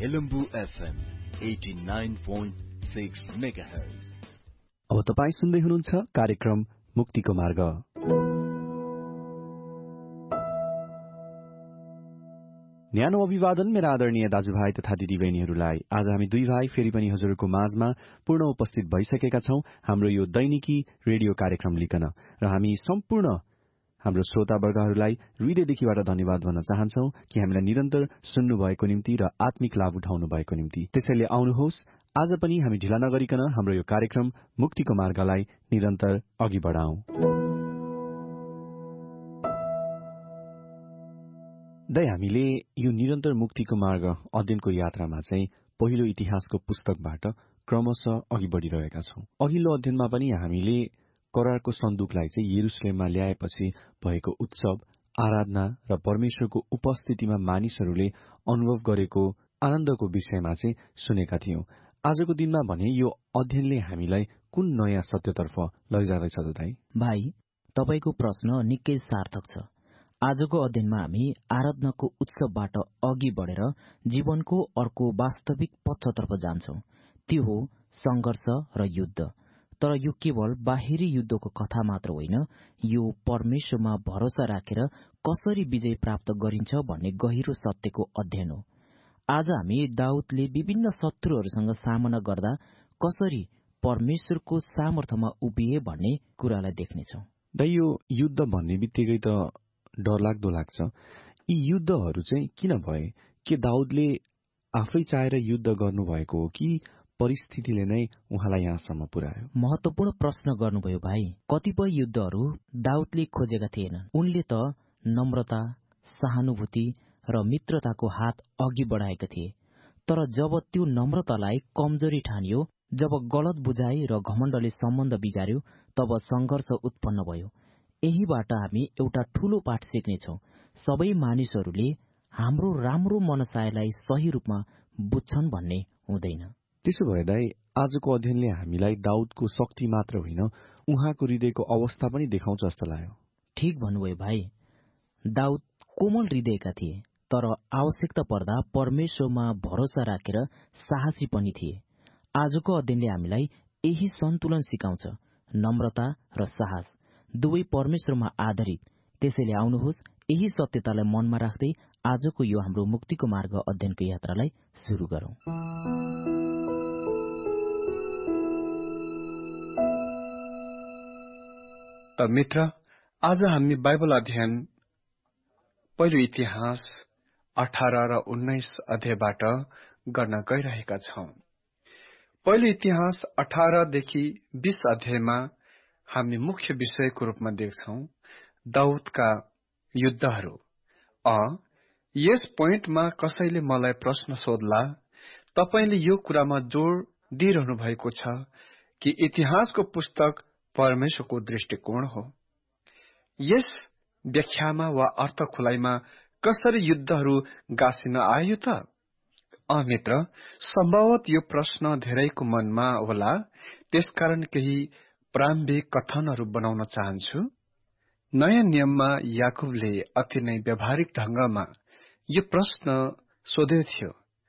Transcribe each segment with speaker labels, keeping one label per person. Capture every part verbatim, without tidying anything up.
Speaker 1: Helambu FM eighty nine point six megahertz.
Speaker 2: अब तपाईँ सुन्दै हुनुहुन्छ कार्यक्रम मुक्तिको मार्ग। न्यानो अभिवादन मेरा आदरणीय दाजुभाइ तथा दिदीबहिनीहरूलाई। आज हामी दुई भाइ फेरि पनि हजुरको माझमा पूर्ण उपस्थित भइसकेका छौं हाम्रो यो दैनिकी रेडियो कार्यक्रम लिकन, र हामी सम्पूर्ण हाम्रो श्रोतावर्गहरूलाई हृदयदेखिबाट धन्यवाद भन्न चाहन्छौं कि हामीलाई निरन्तर सुन्नु भएको निम्ति र आत्मिक लाभ उठाउनु भएको निम्ति। त्यसैले आउनुहोस्, आज पनि हामी ढिला नगरिकन हाम्रो यो कार्यक्रम मुक्तिको मार्गलाई निरन्तर अघि बढाउँ। दाइ, हामीले यो निरन्तर मुक्तिको मार्ग अध्ययनको यात्रामा चाहिँ पहिलो इतिहासको पुस्तकबाट क्रमशः अघि बढ़िरहेका छौं। अघिल्लो अध्ययनमा पनि हामीले करारको सन्दुकलाई चाहिँ यरुशलेममा ल्याएपछि भएको उत्सव, आराधना र परमेश्वरको उपस्थितिमा मानिसहरूले अनुभव गरेको आनन्दको विषयमा चाहिँ सुनेका थियौं। आजको दिनमा भने यो अध्ययनले हामीलाई कुन नयाँ सत्यतर्फ लैजाँदैछ त दाइ?
Speaker 3: भाइ, तपाईको प्रश्न निकै सार्थक छ। आजको अध्ययनमा हामी आराधनाको उत्सवबाट अघि बढेर जीवनको अर्को वास्तविक पक्षतर्फ जान्छौं। त्यो हो संघर्ष र युद्ध। तर यो केवल बाहिरी युद्धको कथा मात्र होइन, यो परमेश्वरमा भरोसा राखेर कसरी विजय प्राप्त गरिन्छ भन्ने गहिरो सत्यको अध्ययन हो। आज हामी दाउदले विभिन्न शत्रुहरूसँग सामना गर्दा कसरी परमेश्वरको सामर्थ्यमा उभिए भन्ने कुरालाई देख्नेछौं।
Speaker 2: दाइ, यो युद्ध भन्ने बित्तिकै त डरलाग्दो लाग्छ। यी युद्धहरू चाहिँ किन भए? के दाउदले आफै चाहेर युद्ध गर्नुभएको हो कि परिस्थितिले नै उहाँलाई यहाँसम्म पुर्यायो?
Speaker 3: महत्वपूर्ण प्रश्न गर्नुभयो भाइ। कतिपय युद्धहरू दाउदले खोजेका थिएनन्। उनले त नम्रता, सहानुभूति र मित्रताको हात अघि बढाएका थिए। तर जब त्यो नम्रतालाई कमजोरी ठानियो, जब गलत बुझाइ र घमण्डले सम्बन्ध बिगार्यो, तब संघर्ष उत्पन्न भयो। यहीबाट हामी एउटा ठूलो पाठ सिक्नेछौं। सबै मानिसहरूले हाम्रो राम्रो मनसायलाई सही रूपमा बुझ्छन् भन्ने हुँदैन।
Speaker 2: त्यसो भए दाइ, आजको अध्ययनले हामीलाई दाउदको शक्ति मात्र होइन, उहाँको हृदयको अवस्था पनि देखाउँछ जस्तो लाग्यो।
Speaker 3: ठिक भन्नुभयो भाइ। दाउद कोमल हृदयका थिए, तर आवश्यकता पर्दा परमेश्वरमा भरोसा राखेर साहसी पनि थिए। आजको अध्ययनले हामीलाई यही सन्तुलन सिकाउँछ, नम्रता र साहस दुवै परमेश्वरमा आधारित। त्यसैले आउनुहोस्, यही सत्यतालाई मनमा राख्दै आजको यो हाम्रो मुक्तिको मार्ग अध्ययनको यात्रालाई सुरु गरौं।
Speaker 4: त मित्र, आज हामी बाइबल अध्ययन पहिलो इतिहास अठार र उन्नाइस अध्यायबाट गर्न गइरहेका छौं। पहिलो इतिहास अठारदेखि बीस अध्यायमा हामी मुख्य विषयको रूपमा देख्छौं दाउदका युद्धहरू। अ यस पोइन्टमा कसैले मलाई प्रश्न सोध्ला, तपाईले यो कुरामा जोड़ दिइरहनु भएको छ कि इतिहासको पुस्तक परमेश्वरको दृष्टिकोण हो। यस व्याख्यामा वा अर्थ खुलाइमा कसरी युद्धहरू गाँसिन आयो त? अ मित्र, सम्भवत यो प्रश्न धेरैको मनमा होला, त्यसकारण केही प्रारम्भिक कथनहरू बनाउन चाहन्छु। नयाँ नियममा याकुबले अति नै व्यावहारिक ढंगमा यो प्रश्न सोधेथ्यो,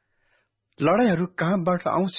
Speaker 4: लडाईहरू कहाँबाट आउँछ?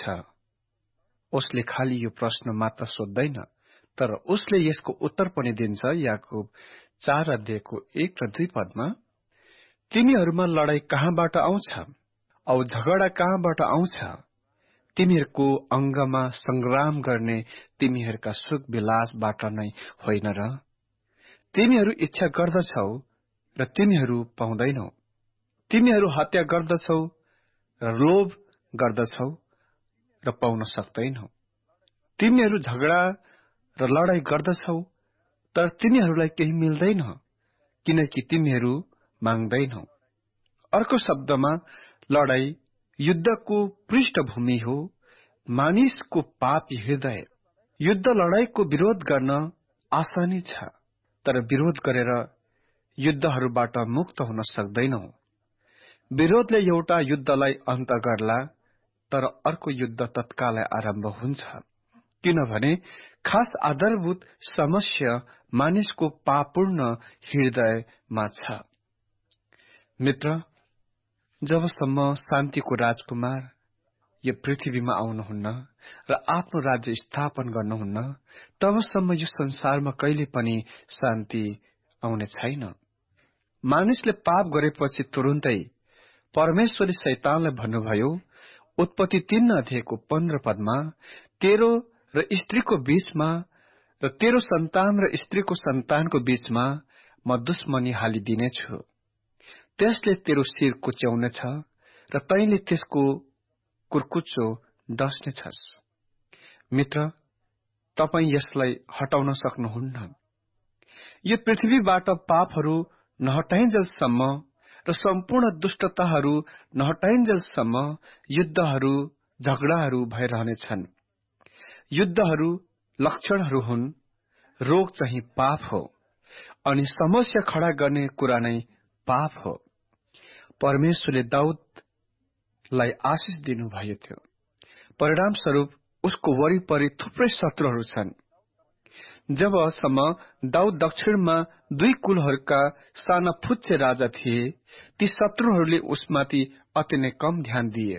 Speaker 4: उसले खाली यो प्रश्न मात्र सोध्दैन, तर उसले यसको उत्तर पनि दिन्छ। याकुब चार अध्यायको एक र दुई पदमा, तिमीहरूमा लडाई कहाँबाट आउँछ औ झगडा कहाँबाट आउँछ? तिमीहरूको अंगमा संग्राम गर्ने तिमीहरूका सुख विलासबाट नै होइन र? तिमीहरू इच्छा गर्दछौ र तिमीहरू पाउँदैनौ। तिमीहरू हत्या गर्दछौ र लोभ गर्दछौ र पाउन सक्दैनौ। तिमीहरू झगडा र लडाई गर्दछौ, तर तिमीहरूलाई केही मिल्दैन, किनकि तिमीहरू माग्दैनौ। अर्को शब्दमा, लडाई युद्धको पृष्ठभूमि हो, मानिसको पापी हृदय। युद्ध लडाईको विरोध गर्न आसानी छ, तर विरोध गरेर युद्धहरूबाट मुक्त हुन सक्दैनौ। विरोधले एउटा युद्धलाई अन्त गर्ला, तर अर्को युद्ध तत्कालै आरम्भ हुन्छ, किनभने खास आधारभूत समस्या मानिसको पापपूर्ण हृदयमा छ। मित्र, जबसम्म शान्तिको राजकुमार यो पृथ्वीमा आउनुहुन्न र आफ्नो राज्य स्थापन गर्नुहुन्न, तबसम्म यो संसारमा कहिले पनि शान्ति आउने छैन। मानिसले पाप गरेपछि तुरुन्तै परमेश्वरले शैतानलाई भन्नुभयो, उत्पत्ति तीन अध्यायको पन्ध्र पदमा, तेरो र स्त्रीको बीचमा र तेरो सन्तान र स्त्रीको सन्तानको बीचमा म दुश्मनी हालिदिनेछु। त्यसले तेरो शिर कुच्याउनेछ र तैँले त्यसको कुर्कुच्चो डस्नेछस्। मित्र, तपाईँ यसलाई हटाउन सक्नुहुन्न। यो पृथ्वीबाट पापहरू नहटाइन्जेलसम्म र सम्पूर्ण दुष्टताहरू नहटाइन्जेलसम्म युद्धहरू, झगडाहरू भइरहनेछन्। युद्धहरू लक्षणहरू हुन्, रोग चाहिँ पाप हो, अनि समस्या खडा गर्ने कुरा नै पाप हो। परमेश्वरले दाउदलाई आशिष दिनुभएको थियो, परिणामस्वरूप उसको वरिपरि थुप्रै शत्रुहरू छन्। जबसम्म दाउद दक्षिणमा दुई कुलहरूका साना फुच्चे राजा थिए, ती शत्रुहरूले उसमाथि अति नै कम ध्यान दिए।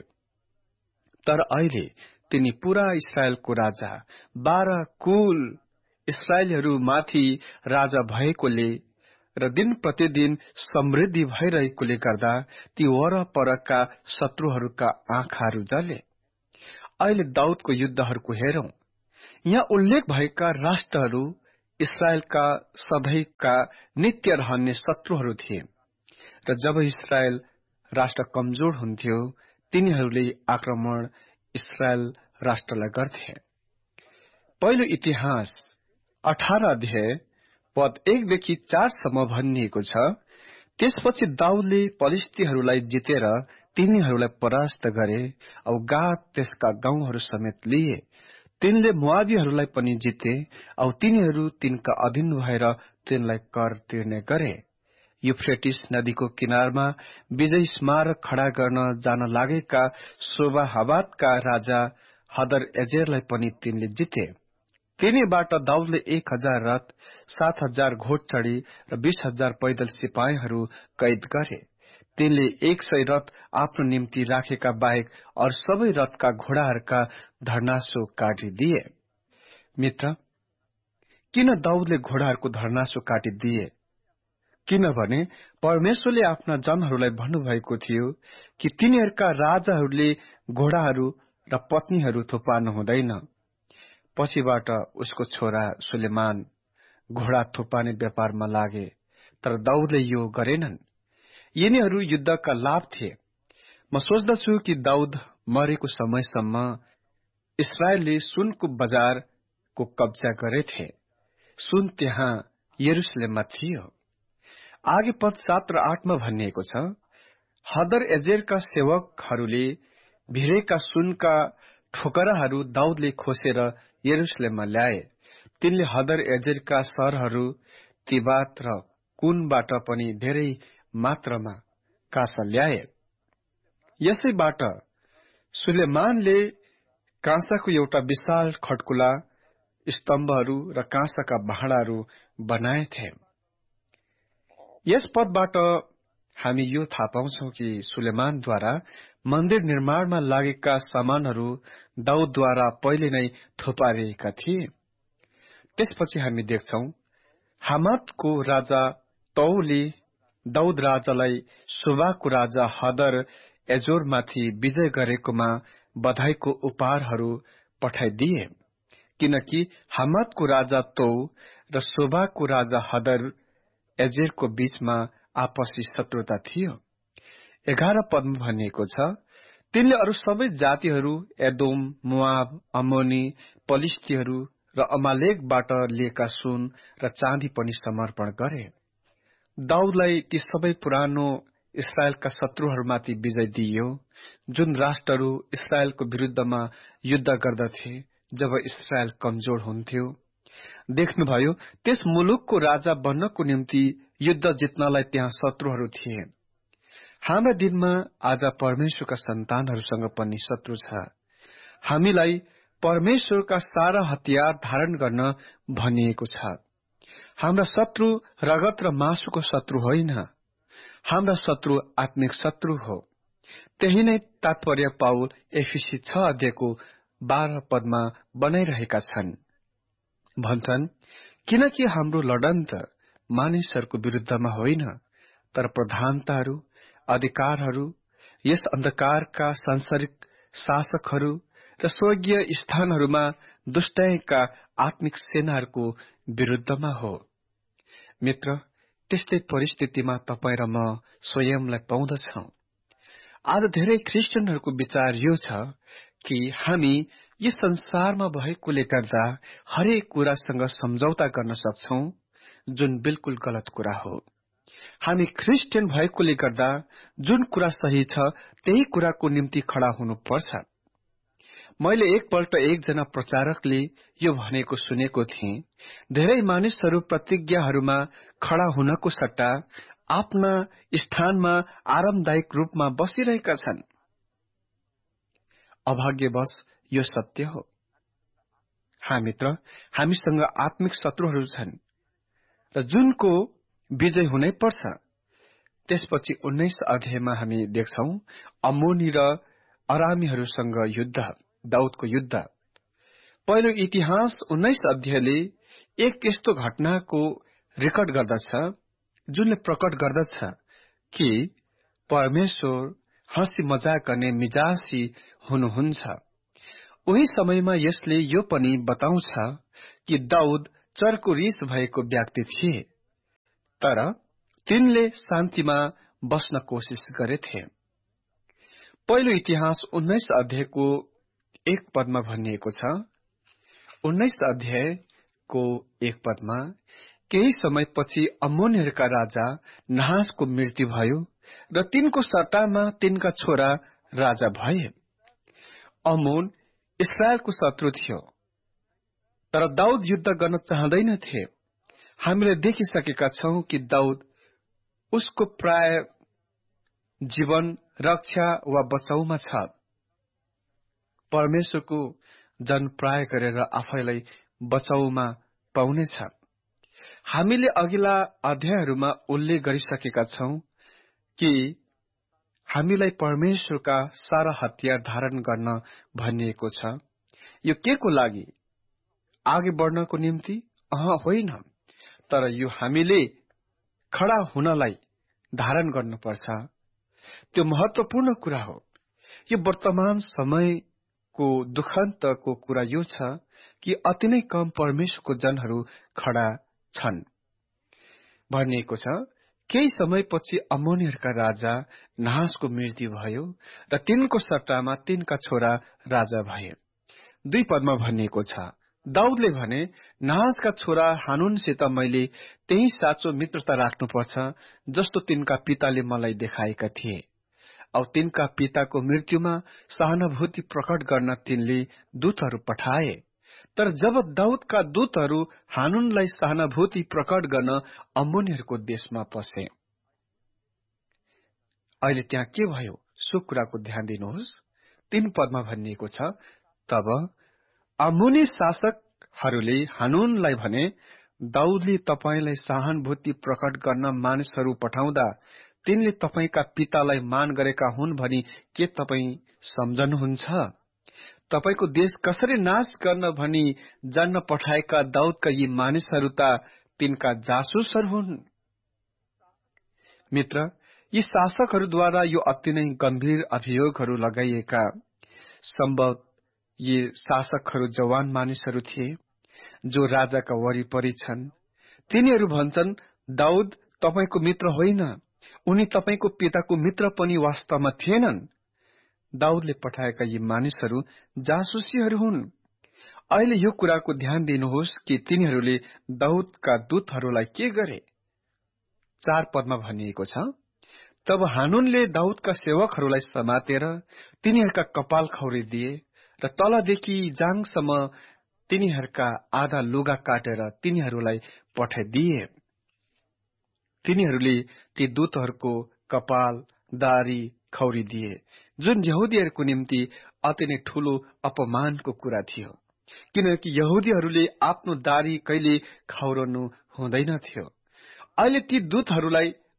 Speaker 4: तर अहिले तिनी पूरा इस्राएलको राजा, बाह्र कुल इस्राएलीहरूमाथि राजा भएकोले र दिन प्रतिदिन समृद्धि भइरहेकोले गर्दा ती वरपरका शत्रुहरूका आँखाहरू जले। अहिले दाउदको युद्धहरूको हेरौं। यहाँ उल्लेख भएका राष्ट्रहरू इस्राएलका सधैँका नित्य रहने शत्रुहरू थिए, र जब इस्राएल राष्ट्र कमजोर हुन्थ्यो, तिनीहरूले आक्रमण इस्राएल राष्ट्रलाई गर्थे। पहिलो इतिहास अठार अध्याय पद एकदेखि चारसम्म भनिएको छ, त्यसपछि दाउदले फलिस्तीहरूलाई जितेर तिनीहरूलाई परास्त गरे औ गाद त्यसका गाउँहरू समेत लिए। तिनले मोआबीहरूलाई पनि जिते औ तिनीहरू तिनका अधीन भएर तिनलाई कर तिर्ने गरे। युफ्रेटिस नदीको किनारमा विजय स्मारक खडा गर्न जान लागेका सोबाहाबादका राजा हदर एजेरलाई पनि तिनले जिते। तिनीबाट दाउदले एक हजार रथ, सात हजार घोडचढी र बीस हजार पैदल सिपाहीहरू कैद गरे। तिनले एक सय रथ आफ्नो निम्ति राखेका बाहेक अरू सबै रथका घोडाहरूका धर्नासो काटिदिए। मित्र, किन दाउदले घोडाहरूको धर्नासो काटिदिए? किनभने परमेश्वरले आफ्ना जनहरूलाई भन्नुभएको थियो कि तिनीहरूका राजाहरूले घोडाहरू र पत्नीहरू थुपार्नु हुँदैन। पछिबाट उसको छोरा सुलेमान घोडा थुपार्ने व्यापारमा लागे, तर दाउदले यो गरेनन्। यिनीहरू युद्धका लाभ थिए। म सोच्दछु कि दाउद मरेको समयसम्म इस्राएलले सुनको बजारको कब्जा गरेथे। सुन त्यहाँ यरुशलेममा थियो। आगे पद सात र आठमा भनिएको छ, हदर एजेरका सेवकहरूले भिरेका सुनका ठोकराहरू दाउदले खोसेर यरुशलेममा ल्याए। तिनले हदर एजेरका सहरहरू तिबात र कुनबाट पनि धेरै मात्रामा काँसा ल्याए। यसैबाट सुलेमानले काँसाको एउटा विशाल खड्कुला, स्तम्भहरू र काँसाका भाँडाहरू बनाएथे। यस पदबाट हामी यो थाहा पाउँछौ कि सुलेमानद्वारा मन्दिर निर्माणमा लागेका सामानहरू दाउदद्वारा पहिले नै थुपारिएका थिए। त्यसपछि हामी देख्छौ हामातको राजा तौले दाउद राजालाई सोबाको राजा हदर एजोरमाथि विजय गरेकोमा बधाईको उपहारहरू पठाइदिए, किनकि हामातको राजा तौ र सोबाको राजा हदर एजेरको बीचमा आपसी शत्रुता थियो। एघार पदमा भनिएको छ, तिनले अरू सबै जातिहरू एदोम, मोआब, अम्मोनी, पलिस्तीहरू र अमालेकबाट लिएका सुन र चाँदी पनि समर्पण गरे। दाउदलाई ती सबै पुरानो इस्राएलका शत्रुहरूमाथि विजय दिइयो, जुन राष्ट्रहरू इस्राएलको विरुद्धमा युद्ध गर्दथे जब इस्राएल कमजोर हुन्थ्यो। देख्नुभयो, त्यस मुलुकको राजा बन्नको निम्ति युद्ध जित्नलाई त्यहाँ शत्रुहरू थिए। हाम्रा दिनमा आज परमेश्वरका सन्तानहरूसँग पनि शत्रु छ। हामीलाई परमेश्वरका सारा हतियार धारण गर्न भनिएको छ। हाम्रा शत्रु रगत र मासुको शत्रु होइन, हाम्रा शत्रु आत्मिक शत्रु हो। त्यही नै तात्पर्य पाउल एफिसी छ अध्यायको बाह्र पदमा बनाइरहेका छन्। भन्छन्, किनकि हाम्रो लडन त मानिसहरूको विरुद्धमा होइन, तर प्रधानताहरू, अधिकारहरू, यस अन्धकारका सांसारिक शासकहरू र स्वर्गीय स्थानहरूमा दुष्टाइका आत्मिक सेनाहरूको विरुद्धमा हो। मित्र, त्यस्तै परिस्थितिमा तपाईँ र म स्वयंलाई पाउँदछौं। आज धेरै क्रिस्चियनहरूको विचार यो छ कि हामी यस संसारमा भएकोले गर्दा हरेक कुरासँग सम्झौता गर्न सक्छौं, जुन बिल्कुल गलत कुरा हो। हामी क्रिस्चियन भएकोले गर्दा जुन कुरा सही छ त्यही कुराको निम्ति खडा हुनुपर्छ। मैले एकपल्ट एकजना प्रचारकले यो भनेको सुनेको थिएँ, धेरै मानिसहरू प्रतिज्ञाहरूमा खडा हुनको सट्टा आफ्ना स्थानमा आरामदायक रूपमा बसिरहेका छन्। अभाग्यवश यो सत्य हो। हाँ मित्र, हामीसँग आत्मिक शत्रुहरू छन् र जुनको विजय हुनै पर्छ। त्यसपछि उन्नाइस अध्यायमा हामी देख्छौं अम्मोनी र अरामीहरूसँग युद्ध, दाउदको युद्ध। पहिलो इतिहास उन्नाइस अध्यायले एक यस्तो घटनाको रेकर्ड गर्दछ जुनले प्रकट गर्दछ कि परमेश्वर हँसी मजाक गर्ने मिजासी हुनुहुन्छ। उही समयमा यसले यो पनि बताउँछ कि दाउद चर्को रिस भएको व्यक्ति थिए, तर तिनले शान्तिमा बस्न कोसिस गरेथे। पहिलो इतिहास उन्नाइस अध्यायको एक पदमा भनिएको छ, उन्नाइस अध्यायको एक पदमा, केही समयपछि अम्मोनीहरूका राजा नाहासको मृत्यु भयो र तिनको सट्टामा तिनका छोरा राजा भए। अम्मोन इस्राएलको शत्रु थियो, तर दाउद युद्ध गर्न चाहँदैनथे। हामीले देखिसकेका छौं कि दाउद उसको प्राय जीवन रक्षा वा बचाउमा छ। परमेश्वरको जन प्राय गरेर आफैलाई बचाउमा पाउनेछ। हामीले अघिल्ला अध्यायहरूमा उल्लेख गरिसकेका छौं कि हामीलाई परमेश्वरका सारा हतियार धारण गर्न भनिएको छ। यो के को लागि? आगे बढ्नको निम्ति? अह होइन, तर यो हामीले खडा हुनलाई धारण गर्नुपर्छ। त्यो महत्वपूर्ण कुरा हो। यो वर्तमान समयको दुखान्तको कुरा यो छ कि अति नै कम परमेश्वरको जनहरू खडा छन्। भनिएको छ, केही समयपछि अम्मोनीहरूका राजा नाहासको मृत्यु भयो र तिनको सट्टामा तिनका छोरा राजा भए। दुई पदमा भनिएको छ, दाउदले भने, नाहासका छोरा हानुनसित मैले त्यही साँचो मित्रता राख्नुपर्छ जस्तो तिनका पिताले मलाई देखाएका थिए। औ तिनका पिताको मृत्युमा सहानुभूति प्रकट गर्न तिनले दूतहरू पठाए। तर जब दाउदका दूतहरू हानुनलाई सहानुभूति प्रकट गर्न अम्मोनीहरूको देशमा पसे, अहिले त्यहाँ के भयो सो कुराको ध्यान दिनुहोस्। तीन पदमा भनिएको छ, तब अम्मोनी शासकहरूले हानुनलाई भने, दाउदले तपाईलाई सहानुभूति प्रकट गर्न मानिसहरू पठाउँदा तिनले तपाईका पितालाई मान गरेका हुन् भनी के तपाईँ सम्झनुहुन्छ? तपाईको देश कसरी नाश गर्न भनी जान्न पठाएका दाउदका यी मानिसहरू त तिनका जासुसहरू हुन्। मित्र, यी शासकहरूद्वारा यो अति नै गम्भीर अभियोगहरू लगाइएका। सम्भव यी शासकहरू जवान मानिसहरू थिए जो राजाका वरिपरि छन्। तिनीहरू भन्छन्, दाउद तपाईको मित्र होइन, उनी तपाईको पिताको मित्र पनि वास्तवमा थिएनन्। दाउदले पठाएका यी मानिसहरू जासुसीहरू हुन्। अहिले यो कुराको ध्यान दिनुहोस् कि तिनीहरूले दाउदका दूतहरूलाई के गरे। चार पदमा भनिएको छ, तब हानुनले दाउदका सेवकहरूलाई समातेर तिनीहरूका कपाल खौरिदिए र तलदेखि जाङसम्म तिनीहरूका आधा लुगा काटेर तिनीहरूलाई पठाइदिए। तिनीहरूले ती दूतहरूको कपाल, दारी खौरिदिए, जुन यहुदीहरूको निम्ति अति नै ठूलो अपमानको कुरा थियो, किनकि यहुदीहरूले आफ्नो दारी कहिले खौरनु हुँदैन थियो। अहिले ती दूतहरूलाई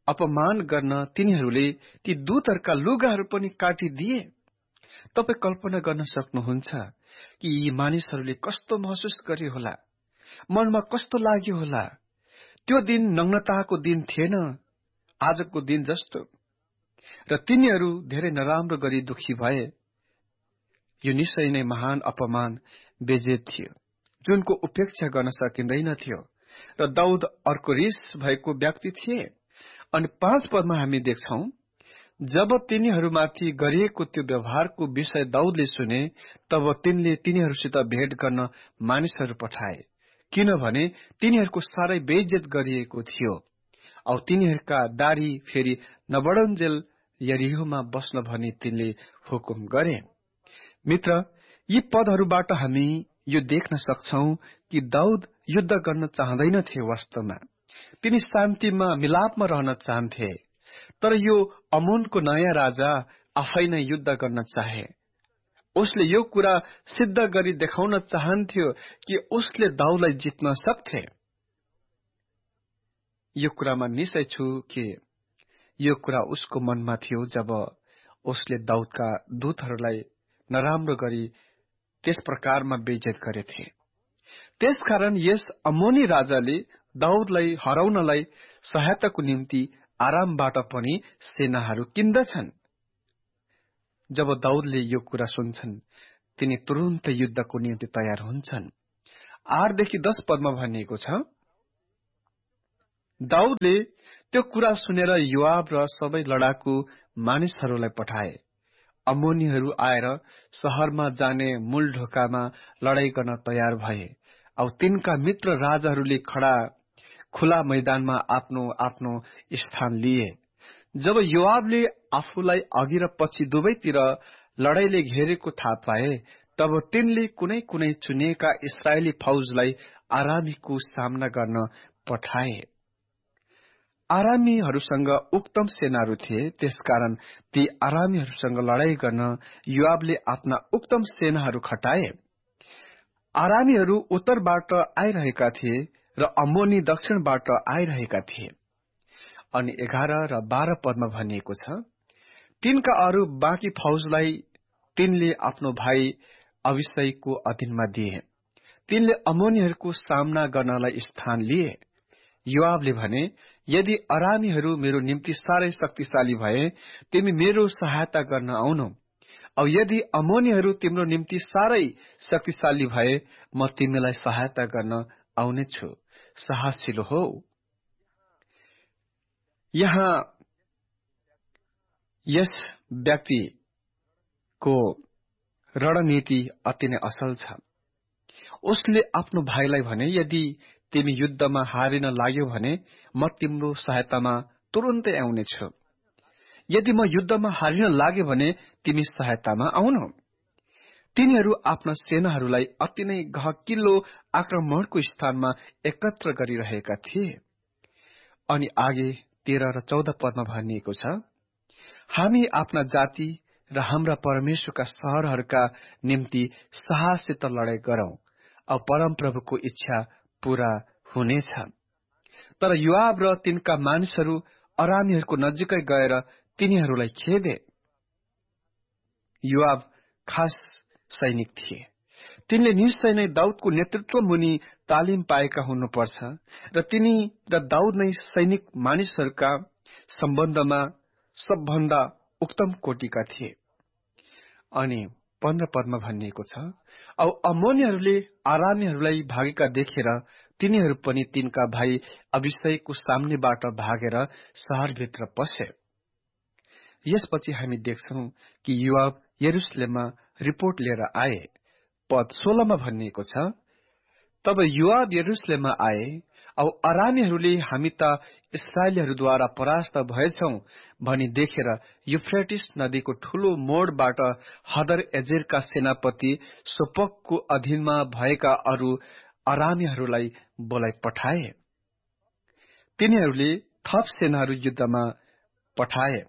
Speaker 4: अपमान गर्न तिनीहरूले ती दूतहरूका लुगाहरू पनि काटिदिए। तपाईँ कल्पना गर्न सक्नुहुन्छ कि यी मानिसहरूले कस्तो महसुस गरे होला, मनमा कस्तो लाग्यो होला। त्यो दिन नग्नताको दिन थिएन, आजको दिन जस्तो, र तिनीहरू धेरै नराम्रो गरी दुखी भए। यो निश्चय नै महान अपमान बेजेत थियो, जुनको उपेक्षा गर्न सकिँदैन थियो, र दाउद अर्को रिस भएको व्यक्ति थिए। अनि पाँच पदमा हामी देख्छौं, जब तिनीहरूमाथि गरिएको त्यो व्यवहारको विषय दाउदले सुने, तब तिनले तिनीहरूसित भेट गर्न मानिसहरू पठाए, किनभने तिनीहरूको साह्रै बेइज्जत गरिएको थियो। औ तिनीहरूका दाढ़ी फेरि नबढुन्जेल यरीहोमा बस्न भनी तिनले हुकुम गरे। मित्र, यी पदहरूबाट हामी यो देख्न सक्छौं कि दाउद युद्ध गर्न चाहँदैनथे। वास्तवमा तिनी शान्तिमा मिलापमा रहन चाहन्थे, तर यो अमोनको नयाँ राजा आफै नै युद्ध गर्न चाहे। उसले यो कुरा सिद्ध गरी देखाउन चाहन्थ्यो कि उसले दाउदलाई जित्न सक्थे। यो कुरामा निश्चय छु कि यो कुरा उसको मनमा थियो जब उसले दाउदका दूतहरूलाई नराम्रो गरी त्यस प्रकारमा बेइज्जत गरेथे। त्यसकारण यस अमोनी राजाले दाउदलाई हराउनलाई सहायताको निम्ति आरामबाट पनि सेनाहरू किन्दछन्। जब दाउदले यो कुरा सुन्छन्, तिनी तुरुन्तै युद्धको निम्ति तयार हुन्छन्। आठदेखि दस पदमा भनिएको छ, दाउदले त्यो कुरा सुनेर योआब र सबै लडाकु मानिसहरूलाई पठाए। अम्मोनीहरू आएर शहरमा जाने मूल ढोकामा लडाई गर्न तयार भए, औ तिनका मित्र राजाहरूले खडा खुला मैदानमा आफ्नो आफ्नो स्थान लिए। जब योआबले आफूलाई अघि र पछि दुवैतिर लडाईले घेरेको थाहा पाए, तब तिनले कुनै कुनै चुनिएका इस्राएली फौजलाई आरामीको सामना गर्न पठाए। आरामीहरूसँग उत्तम सेनाहरू थिए, त्यसकारण ती आरामीहरूसँग लडाई गर्न योआबले आफ्ना उत्तम सेनाहरू खटाए। आरामीहरू उत्तरबाट आइरहेका थिए र अम्मोनी दक्षिणबाट आइरहेका थिए। अनि एघार र बाह्र पदमा भनिएको छ, तिनका अरू बाँकी फौजलाई तिनले आफ्नो भाइ अभिषैको अधीनमा दिए। तिनले अम्मोनीहरूको सामना गर्नलाई स्थान लिए। योआबले भने, यदि अरामीहरू मेरो निम्ति साह्रै शक्तिशाली भए, तिमी मेरो सहायता गर्न आउनु, औ यदि अम्मोनीहरू तिम्रो निम्ति साह्रै शक्तिशाली भए, म तिमीलाई सहायता गर्न आउनेछु। साहसिलो हो। यहाँ यस व्यक्तिको रणनीति अति नै असल छ। उसले आफ्नो भाइलाई भने, यदि तिमी युद्धमा हारिन लाग्यो भने म तिम्रो सहायतामा तुरुन्तै आउनेछु। यदि म युद्धमा हारिन लाग्यो भने तिमी सहायतामा आउनु। तिनीहरू आफ्ना सेनाहरूलाई अति नै गहकिलो आक्रमणको स्थानमा एकत्र गरिरहेका थिए। अनि आगे तेह्र र चौध पदमा भनिएको छ, हामी आफ्ना जाति र हाम्रा परमेश्वरका शहरहरूका निम्ति साहससित लडाई गरौं, औ परमप्रभुको इच्छा पूरा हुनेछ। तर योआब र तिनका मानिसहरू अरामीहरूको नजिकै गएर तिनीहरूलाई खेदे। योआब खास सैनिक थिए। तिनले निश्चय नै दाउदको नेतृत्व मुनि तालिम पाएका हुनुपर्छ, र तिनी र दाउद नै सैनिक मानिसहरूका सम्बन्धमा सबभन्दा उत्तम कोटिका थिए। अनि पन्ध्र पदमा भनिएको छ, औ अम्मोनीहरूले आरामीहरूलाई भागेका देखेर तिनीहरू पनि तिनका भाइ अभिषैको सामनेबाट भागेर शहरभित्र पसे। यसपछि हामी देख्छौं कि योआब यरुशलेममा रिपोर्ट लिएर आए। पद सोह्रमा भनिएको छ, तब योआब यरुशलेममा आए, औ अरामीहरूले हामी त इस्राएलीहरूद्वारा परास्त भएछौं भनी देखेर युफ्रेटिस नदीको ठूलो मोडबाट हदर एजेरका सेनापति सोपकको अधीनमा भएका अरू अरामीहरूलाई बोलाइ पठाए। तिनीहरूले थप सेनाहरू युद्धमा पठाए।